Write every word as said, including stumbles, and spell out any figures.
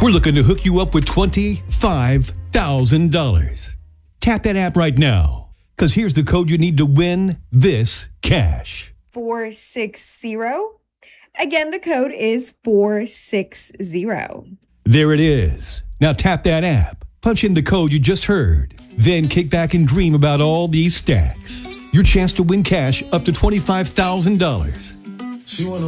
We're looking to hook you up with twenty-five thousand dollars. Tap that app right now, because here's the code you need to win this cash. four six zero. Again, the code is four six zero. There it is. Now tap that app, punch in the code you just heard, then kick back and dream about all these stacks. Your chance to win cash up to twenty-five thousand dollars. She wanna